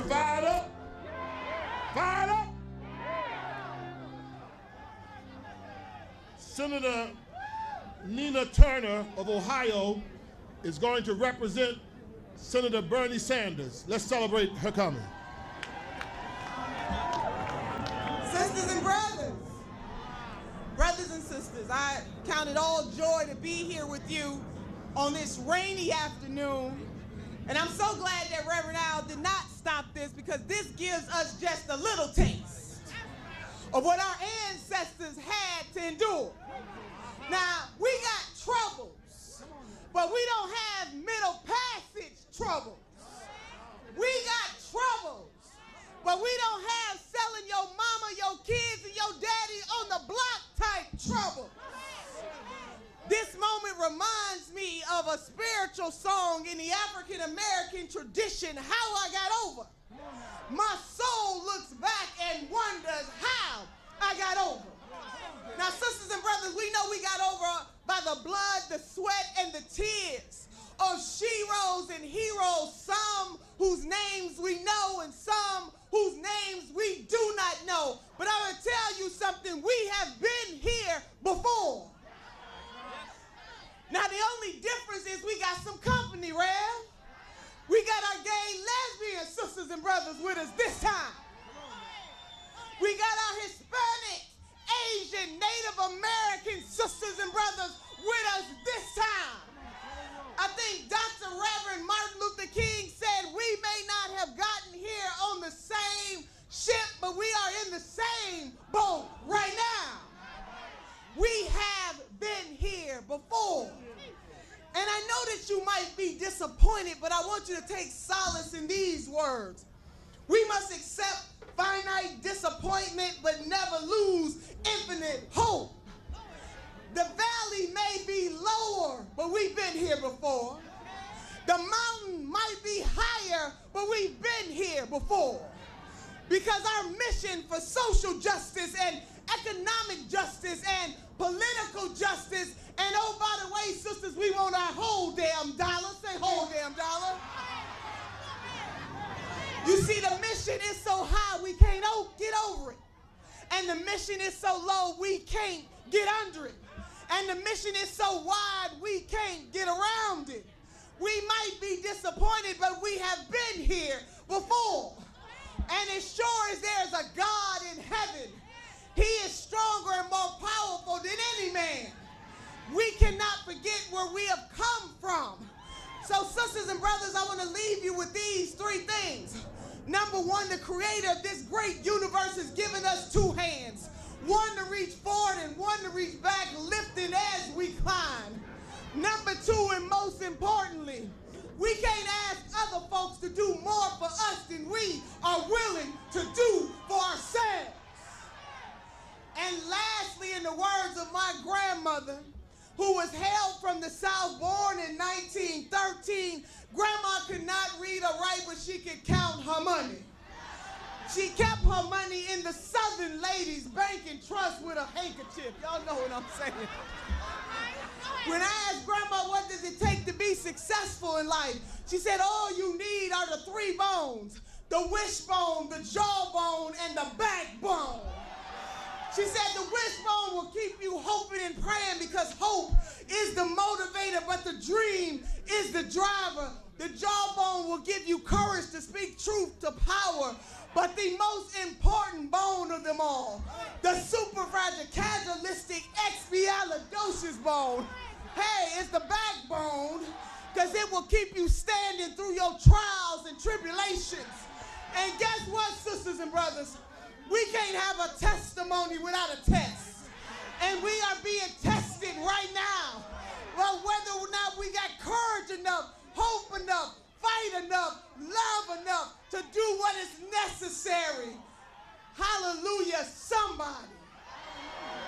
Fired up? Fired up? Senator Nina Turner of Ohio is going to represent Senator Bernie Sanders. Let's celebrate her coming. Sisters and brothers and sisters, I count it all joy to be here with you on this rainy afternoon. And I'm so glad that Reverend Al did not stop this, because this gives us just a little taste of what our ancestors had to endure. Now, we got troubles, but we don't have middle passage troubles. We got troubles, but we don't have selling your mama, your kids, and your daddy on the block type trouble. This moment reminds me of a spiritual song in the African American tradition, How I Got Over. My soul looks back and wonders how I got over. Now, sisters and brothers, we know we got over by the blood, the sweat, and the tears of sheroes and heroes, some whose names we know and some whose names we do not know. But I'm going to tell you something, we have been here before. Now, the only difference is we got some company, Rev. We got our gay, lesbian sisters and brothers with us this time. We got our Hispanic, Asian, Native American sisters and brothers with us this time. I think Dr. Reverend Martin Luther King said we may not have gotten here on the same ship, but we are in the same boat right now. We have been here before. And I know that you might be disappointed, but I want you to take solace in these words. We must accept finite disappointment, but never lose infinite hope. The valley may be lower, but we've been here before. The mountain might be higher, but we've been here before. Because our mission for social justice and economic justice and political justice, and oh, by the way, sisters, we want our whole damn dollar. Say whole damn dollar. You see, the mission is so high, we can't get over it. And the mission is so low, we can't get under it. And the mission is so wide, we can't get around it. We might be disappointed, but we have been here before. And as sure as there's a God in heaven, he is stronger and more powerful than any man. We cannot forget where we have come from. So, sisters and brothers, I want to leave you with these three things. Number one, the creator of this great universe has given us two hands. One to reach forward and one to reach back, lifting as we climb. Number two, and most importantly, we can't ask other folks to do more for us than we are willing to do for ourselves. And lastly, in the words of my grandmother, who was hailed from the South, born in 1913, Grandma could not read or write, but she could count her money. She kept her money in the Southern Ladies Bank and Trust with a handkerchief. Y'all know what I'm saying. When I asked Grandma, what does it take to be successful in life? She said, all you need are the three bones: the wishbone, the jawbone, and the backbone. She said the wishbone will keep you hoping and praying because hope is the motivator, but the dream is the driver. The jawbone will give you courage to speak truth to power. But the most important bone of them all, the superfragilitarianistic expialidocious bone, hey, it's the backbone, because it will keep you standing through your trials and tribulations. And guess what, sisters and brothers? We can't have a testimony without a test. And we are being tested right now. Well, whether or not we got courage enough, hope enough, fight enough, love enough to do what is necessary. Hallelujah, somebody.